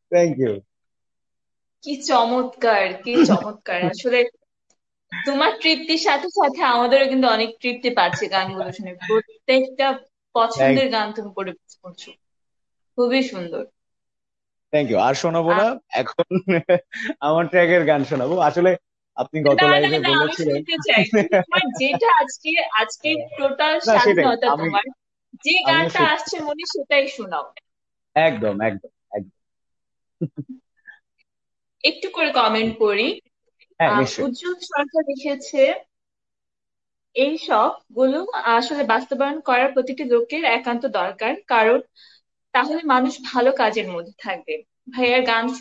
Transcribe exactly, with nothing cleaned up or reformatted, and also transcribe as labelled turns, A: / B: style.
A: Thank you.
B: কি চমৎকার, কি চমৎকার আসলে। তোমার তৃপ্তির সাথে সাথে আমাদেরও কিন্তু অনেক তৃপ্তি পাচ্ছে গানগুলো শুনে। প্রত্যেকটা
A: থ্যাংক
B: পছন্দের গান তুমি পরিবেশন করছো, খুবই সুন্দর।
A: Thank you. আর শোনাবো
B: আর
A: না এখন। আমার ট্র্যাকের গান শোনাবো আসলে। আপনি গত
B: না না
A: লাইভে
B: না, আমি
A: বলেছিলেন।
B: শুনতে চাই তুমি তোমার যেটা আজকে, আজকে টোটাল
A: না সেটাই
B: স্বাধীনতা
A: আমি
B: তোমার। যে
A: আমিও
B: গানটা
A: শুন।
B: আসছে মনে সেটাই শোনাও।
A: একদম একদম একদম।
B: একটু করে কমেন্ট করি।
A: হ্যাঁ
B: আহ
A: নিশ্চয়ই।
B: উজ্জ্বল সরকার লিখেছে, এই সব গুলো আসলে বাস্তবায়ন করার প্রতিটি লোকের একান্ত দরকার, কারণ তাহলে মানুষ ভালো কাজের মধ্যে থাকবে। ভাইয়ার গান